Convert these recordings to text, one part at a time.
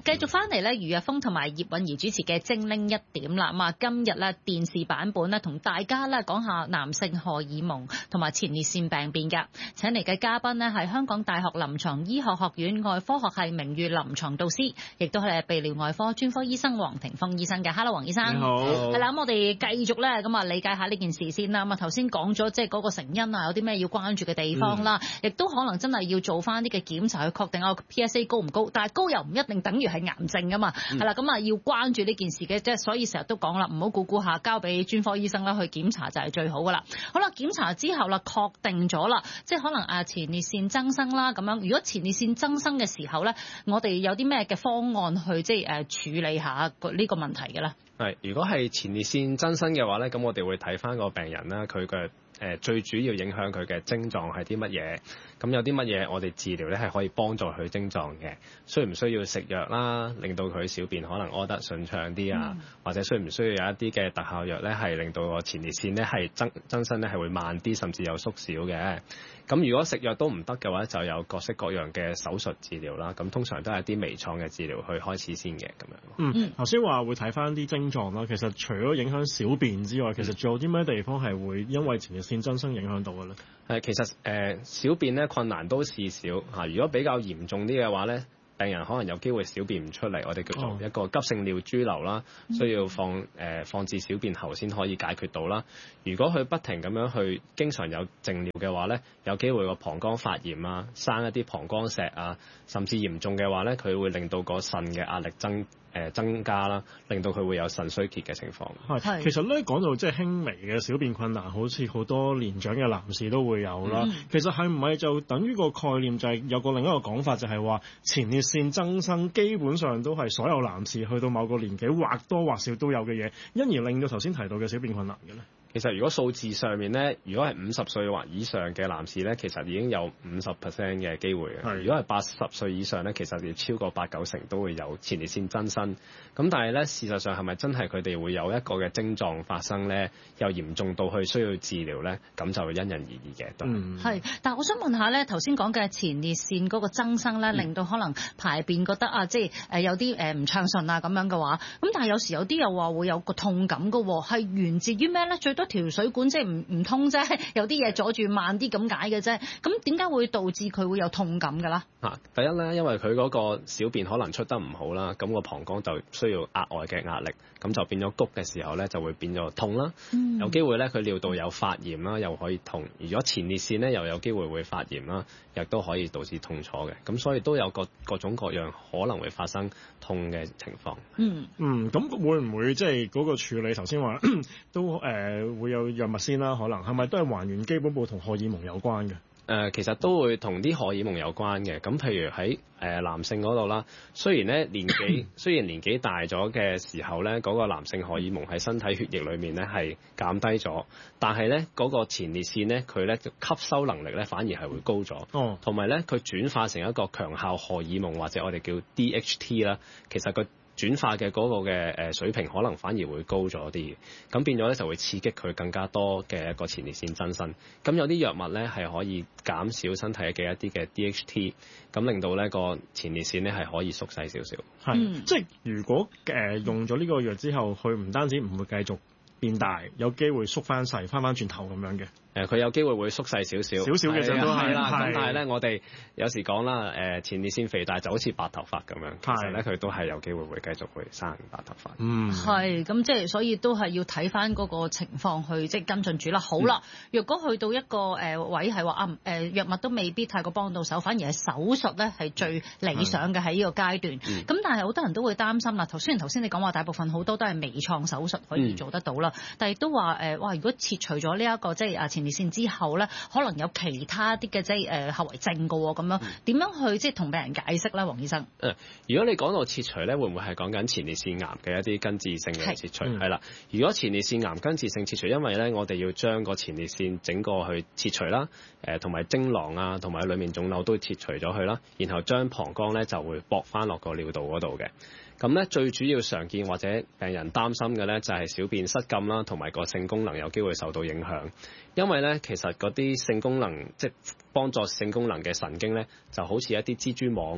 繼續翻嚟咧，余若峰同埋葉韻儀主持嘅精靈一點啦。咁啊，今日咧電視版本咧，同大家咧講下男性荷爾蒙同埋前列腺病變㗎。請嚟嘅嘉賓呢係香港大學臨床醫學學院外科學系名譽臨床導師，亦都係泌尿外科專科醫生黃庭鋒醫生嘅。Hello， 黃醫生。 你好。 係啦，咁我哋繼續咧咁啊理解下呢件事先啦。咁啊頭先講咗即係嗰個成因啊，有啲咩要關注嘅地方啦，亦都可能真係要做翻啲嘅檢查去確定我 PSA 高唔高，但係高又唔一定等於係癌症㗎嘛。係啦，咁啊要關注呢件事嘅，即係所以成日都講啦，唔好估下，交俾專科醫生啦去檢查就係最好噶啦。好啦，檢查之後啦，確定咗啦，即係可能前列腺增生啦咁樣。如果前列腺增生嘅時候咧，我哋有啲咩嘅方案去即係處理下呢個問題嘅咧？ 係，如果係前列腺增生嘅話咧，咁我哋會睇翻個病人啦，佢嘅最主要影響佢嘅症狀係啲乜嘢？咁有啲乜嘢我哋治療咧係可以幫助佢症狀嘅？需唔需要食藥啦，令到佢小便可能屙得順暢啲啊？或者需唔需要有一啲嘅特效藥咧，係令到個前列腺咧係增生咧係會慢啲，甚至有縮小嘅？咁如果食藥都唔得嘅話，就有各式各樣嘅手術治療啦。咁通常都係一啲微創嘅治療去開始先嘅咁樣。 頭先話會睇翻啲症狀啦。其實除咗影響小便之外，其實仲有啲咩地方係會因為前列腺增生影響到嘅咧？ 其實小便咧困難都事少嚇。如果比較嚴重啲嘅話咧，病人可能有機會小便唔出嚟，我哋叫做一個急性尿潴留啦，需要放置小便後先可以解決到啦。如果佢不停咁樣去經常有靜尿嘅話咧，有機會個膀胱發炎啊，生一啲膀胱石啊，甚至嚴重嘅話咧，佢會令到個腎嘅壓力增加啦，令到佢會有腎衰竭嘅情況。 係，其實咧講到即係輕微嘅小便困難，好似好多年長嘅男士都會有啦。其實係唔係就等於個概念就係有個另一個講法，就係話前列腺增生基本上都係所有男士去到某個年紀或多或少都有嘅嘢，因而令到頭先提到嘅小便困難嘅咧。 其實如果數字上面咧，如果係50歲或以上嘅男士咧，其實已經有50% 嘅機會嘅。如果係80歲以上咧，其實要超過8-9成都會有前列腺增生。咁但係咧，事實上係咪真係佢哋會有一個嘅症狀發生咧？又嚴重到去需要治療咧？咁就會因人而異嘅。 係，但係我想問下咧，頭先講嘅前列腺嗰個增生咧，令到可能排便覺得即係有啲唔暢順啊咁樣嘅話，咁但係有時有啲又話會有個痛感嘅喎，係源自於咩咧？最多條水管即係唔通啫，有啲嘢阻住慢啲咁解嘅啫。咁點解會導致佢會有痛感㗎啦？ 第一咧，因為佢嗰個小便可能出得唔好啦，咁個膀胱就需要額外嘅壓力，咁就變咗谷嘅時候咧就會變咗痛啦。有機會咧佢尿道有發炎啦，又可以痛。如果前列腺咧又有機會會發炎啦，亦都可以導致痛楚嘅。咁所以都有各種各樣可能會發生痛嘅情況。 咁會唔會即係嗰個處理頭先話都會有藥物先啦？可能係咪都係還原基本步同荷爾蒙有關嘅？ 其實都會同啲荷爾蒙有關嘅。咁譬如喺男性嗰度啦，雖然年紀大咗嘅時候咧，嗰個男性荷爾蒙喺身體血液裏面咧係減低咗，但係咧嗰個前列腺咧佢咧吸收能力咧反而係會高咗。同埋咧佢轉化成一個強效荷爾蒙或者我哋叫 DHT 啦，其實個轉化嘅嗰個嘅水平可能反而會高咗啲，咁變咗咧就會刺激佢更加多嘅一個前列腺增生。咁有啲藥物咧係可以減少身體嘅一啲嘅 DHT， 咁令到咧個前列腺咧係可以縮細少少。 即係如果用咗呢個藥之後，佢唔單止唔會繼續變大，有機會縮翻細，翻轉頭咁樣嘅。 佢有機會會縮細少少嘅就都係啦。 咁但係咧，我哋有時講啦，前列腺肥大就好似白頭髮咁樣，其實咧佢都係有機會會繼續會生白頭髮。 係咁，即係所以都係要睇翻嗰個情況去即係跟進住啦。好啦，若果去到一個位係話藥物都未必太過幫到手，反而係手術咧係最理想嘅喺呢個階段。咁但係好多人都會擔心啦。雖然頭先你講話大部分好多都係微創手術可以做得到啦，但係都話如果切除咗呢一個即係前列腺之後咧，可能有其他啲嘅即係後遺症㗎喎，咁樣點樣去即係同病人解釋咧，黃醫生？ 如果你講到切除咧，會唔會係講緊前列腺癌嘅一啲根治性嘅切除？係啦，如果前列腺癌根治性切除，因為咧我哋要將個前列腺整個去切除啦，同埋精囊啊，同埋裡面腫瘤都切除咗佢啦，然後將膀胱咧就會駁翻落個尿道嗰度嘅。咁咧最主要常見或者病人擔心嘅咧就係小便失禁啦，同埋個性功能有機會受到影響。因為咧其實嗰啲性功能即係幫助性功能嘅神經咧，就好似一啲蜘蛛網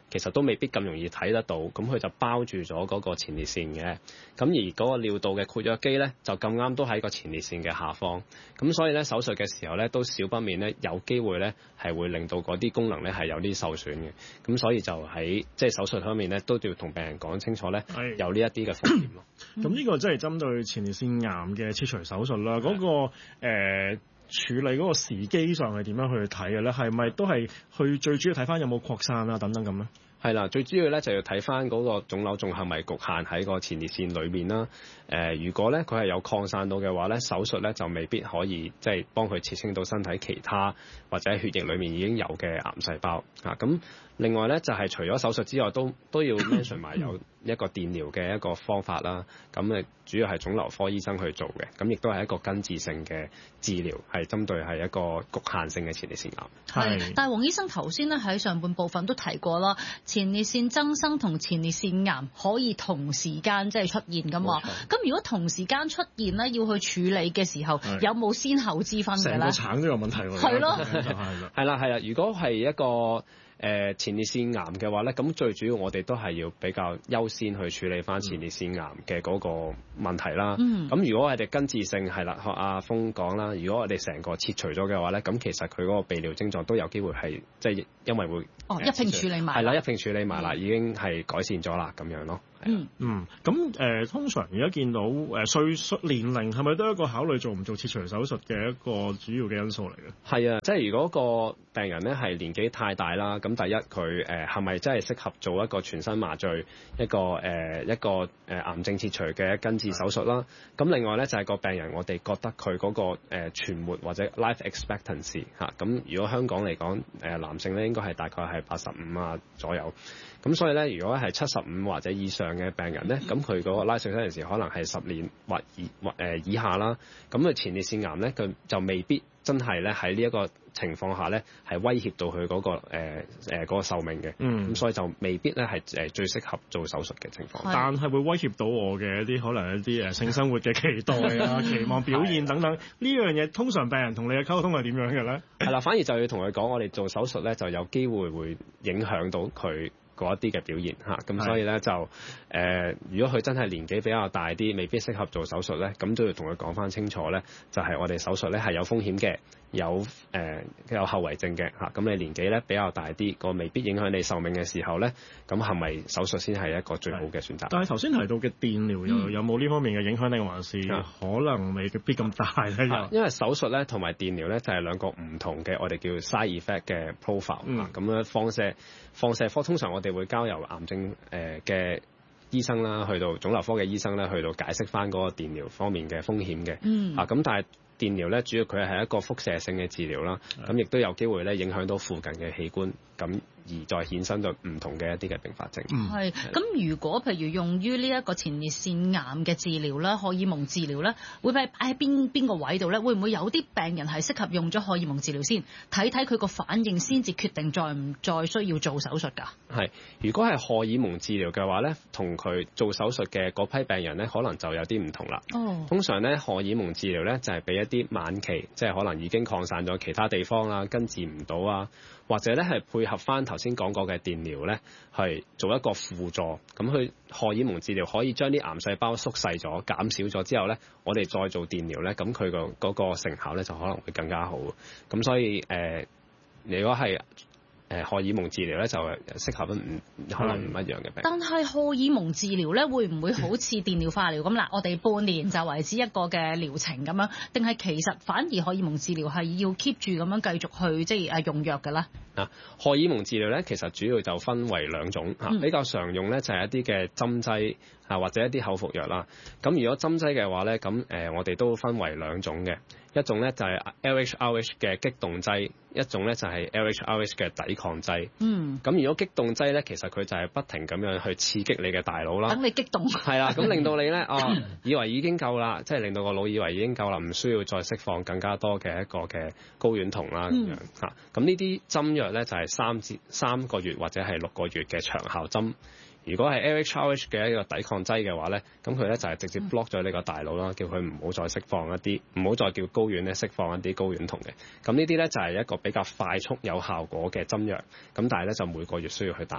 其實都未必咁容易睇得到，咁佢就包住咗嗰個前列腺嘅。咁而嗰個尿道嘅括約肌咧，就咁啱都喺個前列腺嘅下方。咁所以咧手術嘅時候咧，都少不免咧有機會咧係會令到嗰啲功能咧係有啲受損嘅。咁所以就喺即係手術方面咧，都要同病人講清楚咧，有呢一啲嘅風險咯。 咁呢個即係針對前列腺癌嘅切除手術啦，嗰個處理嗰個時機上係點樣去睇嘅咧？係咪都係去最主要睇翻有冇擴散啊等等咁咧？ 係啦，最主要咧就要睇翻嗰個腫瘤仲係咪局限喺個前列腺裏面啦。如果咧佢係有擴散到嘅話咧，手術咧就未必可以即係幫佢切清到身體其他或者血液裏面已經有嘅癌細胞啊。咁另外咧就係除咗手術之外，都要 mention 埋有一個電療嘅一個方法啦。咁主要係腫瘤科醫生去做嘅，咁亦都係一個根治性嘅治療，係針對係一個局限性嘅前列腺癌。 係，但係黃醫生頭先咧喺上半部分都提過啦，前列腺增生同前列腺癌可以同時間即係出現㗎嘛。咁如果同時間出現咧，要去處理嘅時候，有冇先後之分嘅咧？成個橙都有問題喎。 係咯， 係啦。如果係一個前列腺癌嘅話咧，咁最主要我哋都係要比較優先去處理翻前列腺癌嘅嗰個問題啦。咁如果我哋根治性係啦，學阿峰講啦，如果我哋成個切除咗嘅話咧，咁其實佢嗰個泌尿症狀都有機會係即係因為會一併處理埋。係啦，一併處理埋啦，已經係改善咗啦咁樣咯。 咁通常而家見到歲數年齡係咪都係一個考慮做唔做切除手術嘅一個主要嘅因素嚟嘅？係啊，即係如果個病人咧係年紀太大啦，咁第一佢係咪真係適合做一個全身麻醉一個癌症切除嘅根治手術啦？咁另外咧就係個病人我哋覺得佢嗰個存活或者 life expectancy 嚇，咁如果香港嚟講男性咧應該係大概係85啊左右。咁所以咧，如果係75或者以上嘅病人咧，咁佢嗰個拉碎嗰陣時可能係10年或以下啦。咁佢前列腺癌咧，佢就未必真係咧喺呢一個情況下咧，係威脅到佢嗰個嗰個壽命嘅。咁所以就未必咧係最適合做手術嘅情況。 但係會威脅到我嘅一啲可能一啲性生活嘅期待啊、期望表現等等呢樣嘢，通常病人同你嘅溝通係點樣嘅咧？ 係啦，反而就要同佢講，我哋做手術咧就有機會會影響到佢嗰一啲嘅表現嚇，咁所以咧就如果佢真係年紀比較大啲，未必適合做手術咧，咁都要同佢講翻清楚咧，就係我哋手術咧係有風險嘅，有後遺症嘅嚇，咁你年紀咧比較大啲，個未必影響你壽命嘅時候咧，咁係咪手術先係一個最好嘅選擇？但係頭先提到嘅電療有冇呢方面嘅影響，定還是可能未必咁大咧？ 因為手術咧同埋電療咧就係兩個唔同嘅我哋叫 side effect 嘅 profile 咁樣放射科通常我哋會交由癌症嘅醫生啦，去到腫瘤科嘅醫生咧，去到解釋翻嗰個電療方面嘅風險嘅。咁但係電療咧，主要佢係一個輻射性嘅治療啦，咁亦都有機會咧影響到附近嘅器官，咁而再衍生到唔同嘅一啲嘅併發症。 係咁，如果譬如用於呢一個前列腺癌嘅治療啦，荷爾蒙治療咧，會擺喺邊個位度咧？會唔會有啲病人係適合用咗荷爾蒙治療先，睇睇佢個反應先至決定再唔再需要做手術㗎？係， 如果係荷爾蒙治療嘅話咧，同佢做手術嘅嗰批病人咧，可能就有啲唔同啦。通常咧荷爾蒙治療咧就係俾一啲晚期，即係可能已經擴散咗其他地方啦，根治唔到啊，或者咧係配合翻頭先講過嘅電療咧，係做一個輔助。咁佢荷爾蒙治療可以將啲癌細胞縮細咗、減少咗之後咧，我哋再做電療咧，咁佢嗰個成效咧就可能會更加好。咁所以如果係荷爾蒙治療咧，就適合可能唔一樣嘅病。 但係荷爾蒙治療咧，會唔會好似電療化療咁啦？我哋半年就為之一個嘅療程咁樣，定係其實反而荷爾蒙治療係要 keep 住咁樣繼續去即係用藥嘅咧？ 荷爾蒙治療咧，其實主要就分為兩種比較常用咧就係一啲嘅針劑或者一啲口服藥啦。咁如果針劑嘅話咧，咁我哋都分為兩種嘅，一種咧就係 LHRH 嘅激動劑，一種咧就係 LHRH 嘅抵抗劑。咁如果激動劑咧，其實佢就係不停咁樣去刺激你嘅大腦啦， 等你激動。 係啦，咁令到你咧以為已經夠啦，即係令到個腦以為已經夠啦，唔需要再釋放更加多嘅一個嘅睾丸酮啦咁樣嚇。咁呢啲針藥咧就係3個月或者係6個月嘅長效針。如果係 LHRH 嘅一個抵抗劑嘅話咧，咁佢咧就係直接 block 咗你個大腦啦，叫佢唔好再釋放一啲，唔好再叫睾丸咧釋放一啲睾丸酮嘅。咁呢啲咧就係一個比較快速有效果嘅針藥，咁但係咧就每個月需要去打嘅。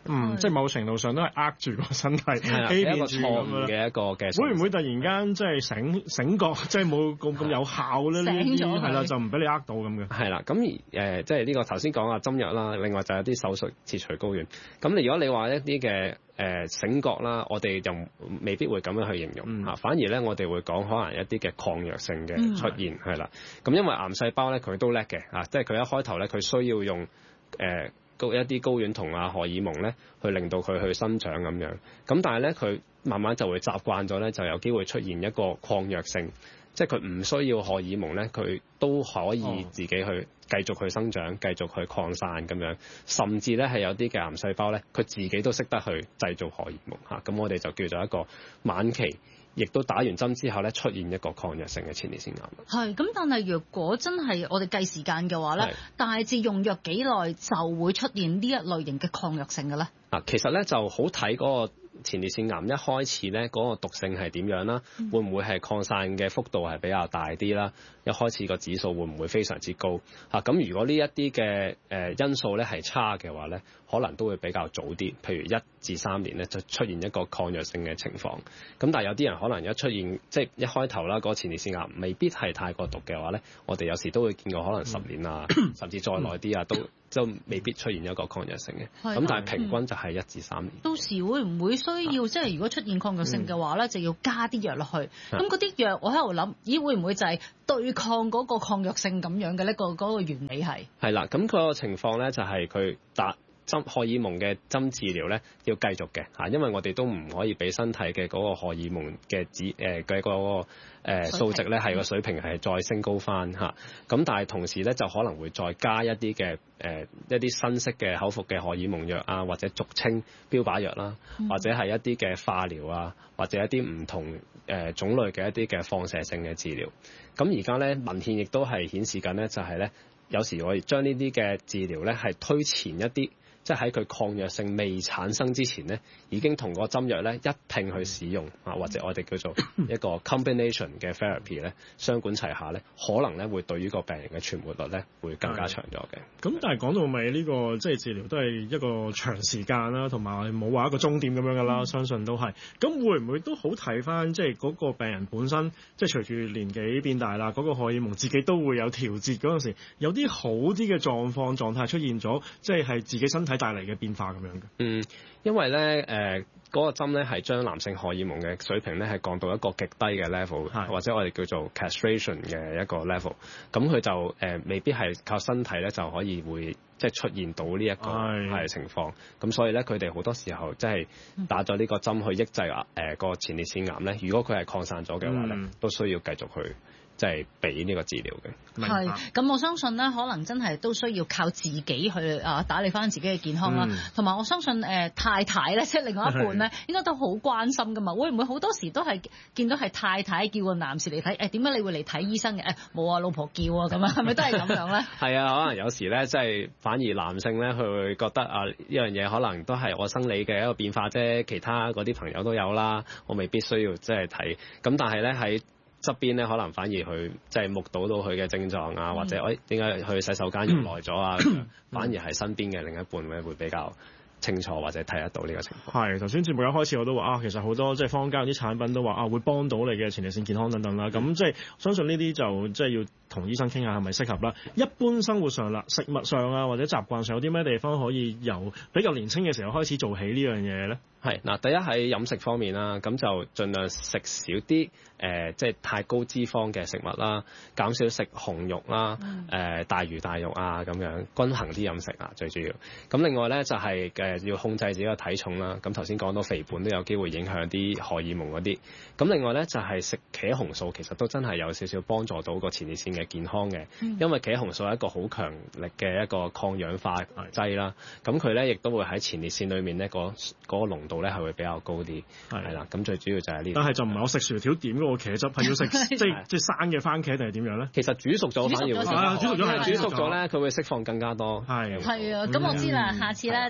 即係某程度上都係呃住個身體，欺騙住咁樣嘅一個嘅。 會唔會突然間即係醒覺，即係冇咁有效咧？呢啲係啦，就唔俾你呃到咁嘅。 係啦，咁即係呢個頭先講針藥啦，另外就有啲手術切除睾丸。咁如果你話一啲嘅醒覺啦，我哋就未必會咁樣去形容嚇，反而咧我哋會講可能一啲嘅抗藥性嘅出現係啦。咁因為癌細胞咧佢都叻嘅嚇，即係佢一開頭咧佢需要用一啲睾丸同荷爾蒙咧去令到佢去生長咁樣。咁但係咧佢慢慢就會習慣咗咧，就有機會出現一個抗藥性。即係佢唔需要荷爾蒙咧，佢都可以自己去繼續去生長、繼續去擴散咁樣，甚至咧係有啲嘅癌細胞咧，佢自己都識得去製造荷爾蒙嚇。咁我哋就叫做一個晚期，亦都打完針之後咧出現一個抗藥性嘅前列腺癌。 係咁，但係若果真係我哋計時間嘅話咧，大致用藥幾耐就會出現呢一類型嘅抗藥性嘅咧？ 其實咧就好睇嗰個前列腺癌一開始咧嗰個毒性係點樣啦？會唔會係擴散嘅幅度係比較大啲啦？一開始個指數會唔會非常之高？咁如果呢一啲嘅因素咧係差嘅話咧，可能都會比較早啲，譬如1至3年咧就出現一個抗藥性嘅情況。咁但係有啲人可能一出現即係一開頭啦，嗰個前列腺癌未必係太過毒嘅話咧，我哋有時都會見過可能10年啊，甚至再耐啲啊，都未必出現一個抗藥性嘅。咁但係平均就係1至3年。 到時會唔會需要即係如果出現抗藥性嘅話咧，就要加啲藥落去？咁嗰啲藥我喺度諗，咦會唔會就係對抗嗰個抗藥性咁樣嘅呢？嗰個原理係啦， 咁個情況咧就係佢打荷爾蒙嘅針治療咧要繼續嘅嚇，因為我哋都唔可以俾身體嘅嗰個荷爾蒙嘅嗰個數值咧係個水平係再升高翻嚇。咁但係同時咧就可能會再加一啲嘅一啲新式嘅口服嘅荷爾蒙藥啊，或者俗稱標靶藥啦，或者係一啲嘅化療啊，或者一啲唔同種類嘅一啲嘅放射性嘅治療。咁而家咧文獻亦都係顯示緊咧，就係咧有時我哋將呢啲嘅治療咧係推前一啲。即係喺佢抗藥性未產生之前咧，已經同個針藥咧一併去使用啊，或者我哋叫做一個 combination 嘅 therapy 咧，雙管齊下咧，可能咧會對於個病人嘅存活率咧會更加長咗嘅。 咁但係講到尾呢個即係治療都係一個長時間啦，同埋冇話一個終點咁樣噶啦，相信都係。咁會唔會都好睇翻即係嗰個病人本身，即係隨住年紀變大啦，嗰個荷爾蒙自己都會有調節嗰陣時，有啲好啲嘅狀態出現咗，即係自己身體帶嚟嘅變化咁樣嘅。 因為咧嗰個針咧係將男性荷爾蒙嘅水平咧係降到一個極低嘅 level，或者我哋叫做 castration 嘅一個 level。咁佢就未必係靠身體咧就可以會即係出現到呢一個係情況。咁所以咧佢哋好多時候即係打咗呢個針去抑制個前列腺癌咧，如果佢係擴散咗嘅話咧，都需要繼續去。即係俾呢個治療嘅。 係，咁我相信咧，可能真係都需要靠自己去打理翻自己嘅健康啦。同埋我相信太太咧，即係另外一半咧，應該都好關心噶嘛。會唔會好多時都係見到係太太叫個男士嚟睇？點解你會嚟睇醫生嘅？冇啊，老婆叫啊咁啊，係咪都係咁樣咧？ 係啊，可能有時咧，即係反而男性咧，佢會覺得呢樣嘢可能都係我生理嘅一個變化啫，其他嗰啲朋友都有啦，我未必需要即係睇。咁但係咧喺側邊咧，可能反而去即係目睹到佢嘅症狀啊，或者點解去洗手間用耐咗啊，反而係身邊嘅另一半咧會比較清楚或者睇得到呢個情況。 係頭先節目一開始我都話其實好多即係坊間有啲產品都話會幫到你嘅前列腺健康等等啦。咁即係相信呢啲就即係要同醫生傾下係咪適合啦。一般生活上啦，食物上啊或者習慣上有啲咩地方可以由比較年輕嘅時候開始做起呢樣嘢咧？ 係嗱，第一喺飲食方面啦，咁就盡量食少啲即係太高脂肪嘅食物啦，減少食紅肉啦，大魚大肉啊咁樣，均衡啲飲食啊最主要。咁另外咧就係要控制自己嘅體重啦。咁頭先講到肥胖都有機會影響啲荷爾蒙嗰啲。咁另外咧就係食茄紅素，其實都真係有少少幫助到個前列腺嘅健康嘅，因為茄紅素係一個好強力嘅一個抗氧化劑啦。咁佢咧亦都會喺前列腺裏面咧嗰個濃度咧係會比較高啲，係啦。咁最主要就係呢。 但係就唔係我食薯條點嗰個茄汁，係要食即係生嘅番茄定係點樣咧？ 其實煮熟咗反而會煮熟咗咧， 佢會釋放更加多。 係啊，咁我知啦。下次咧即係豐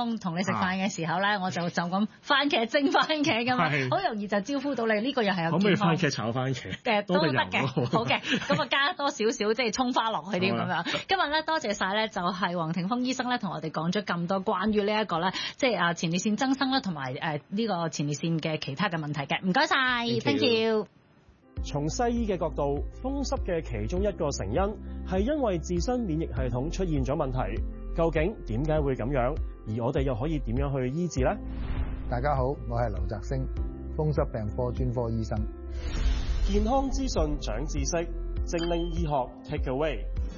峰同你食飯嘅時候咧，我就咁番茄蒸番茄㗎嘛，好容易就招呼到你。呢個又係有健康。可唔可以番茄炒番茄？都得嘅，好嘅。咁啊加多少少即係葱花落去啲咁樣。今日咧多謝晒咧，就係黃廷鋒醫生咧同我哋講咗咁多關於呢一個咧，即係前列腺增生啦，同埋呢個前列腺嘅其他嘅問題嘅。唔該晒 ，thank you。 從西醫嘅角度，風濕嘅其中一個成因係因為自身免疫系統出現咗問題。究竟點解會咁樣？而我哋又可以點樣去醫治呢？ 大家好，我係劉澤星，風濕病科專科醫生。 健康資訊長知識，精靈醫學 take away。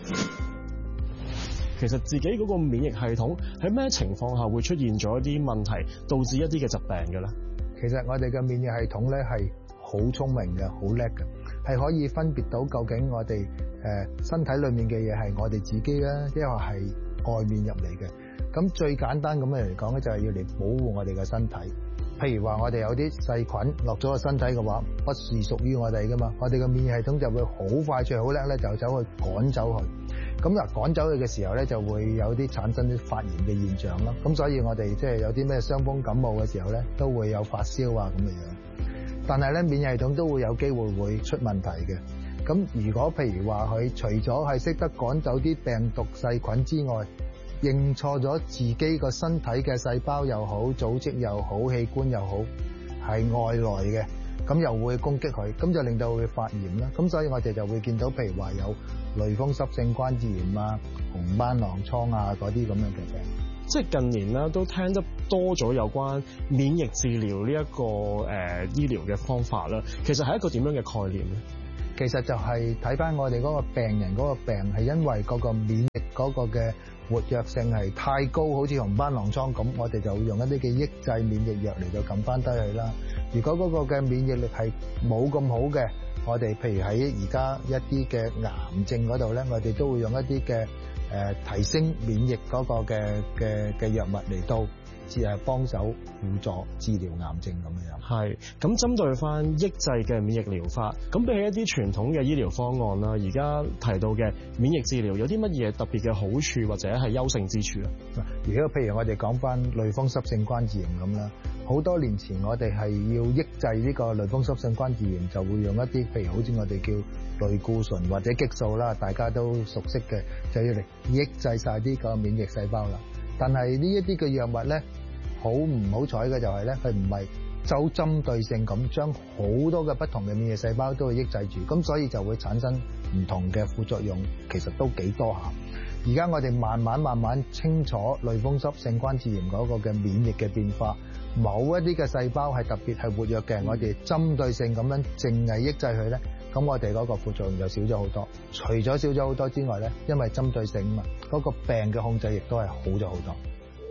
其實自己嗰個免疫系統喺咩情況下會出現咗一啲問題，導致一啲嘅疾病嘅咧？ 其實我哋嘅免疫系統咧係好聰明嘅，好叻嘅，係可以分別到究竟我哋身體裏面嘅嘢係我哋自己咧，抑或係外面入嚟嘅。咁最簡單咁樣嚟講咧，就係要嚟保護我哋嘅身體。譬如話我哋有啲細菌落咗個身體嘅話，不是屬於我哋噶嘛，我哋嘅免疫系統就會好快脆好叻咧，就走去趕走佢。咁嗱，趕走佢嘅時候咧，就會有啲產生啲發炎嘅現象咯。咁所以我哋即係有啲咩傷風感冒嘅時候咧，都會有發燒啊咁嘅樣。但係咧，免疫系統都會有機會出問題嘅。咁如果譬如話佢除咗係識得趕走啲病毒細菌之外，認錯咗自己個身體嘅細胞又好、組織又好、器官又好，係外來嘅，咁又會攻擊佢，咁就令到佢發炎啦。咁所以我哋就會見到，譬如話有類風濕性關節炎啊、紅斑狼瘡啊嗰啲咁樣嘅病。 即係近年啦，都聽得多咗有關免疫治療呢一個醫療嘅方法啦。其實係一個點樣嘅概念咧？ 其實就係睇翻我哋嗰個病人嗰個病係因為嗰個免疫嗰個嘅活躍性係太高，好似紅斑狼瘡咁，我哋就會用一啲嘅抑制免疫藥嚟到撳翻低佢啦。如果嗰個嘅免疫力係冇咁好嘅，我哋譬如喺而家一啲嘅癌症嗰度咧，我哋都會用一啲嘅提升免疫嗰個嘅藥物嚟到幫手輔助治療癌症咁樣。 係，咁針對翻抑制嘅免疫療法，咁比起一啲傳統嘅醫療方案啦，而家提到嘅免疫治療有啲乜嘢特別嘅好處或者係優勝之處啊？ 如果譬如我哋講翻類風濕性關節炎咁啦，好多年前我哋係要抑制呢個類風濕性關節炎，就會用一啲譬如好似我哋叫類固醇或者激素啦，大家都熟悉嘅，就要嚟抑制晒呢個免疫細胞啦。但係呢一啲嘅藥物咧，好唔好彩嘅就係咧，佢唔係就針對性咁將好多嘅不同嘅免疫細胞都會抑制住，咁所以就會產生唔同嘅副作用，其實都幾多下。而家我哋慢慢清楚類風濕性關節炎嗰個嘅免疫嘅變化，某一啲嘅細胞係特別係活躍嘅，我哋針對性咁樣淨係抑制佢咧，咁我哋嗰個副作用就少咗好多。除咗少咗好多之外咧，因為針對性啊嘛，嗰個病嘅控制亦都係好咗好多。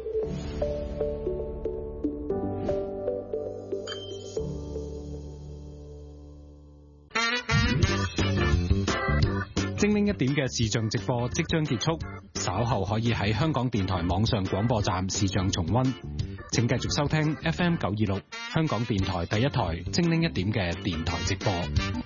精靈一點嘅視像直播即將結束，稍後可以喺香港電台網上廣播站視像重溫。請繼續收聽 FM 926香港電台第一台精靈一點嘅電台直播。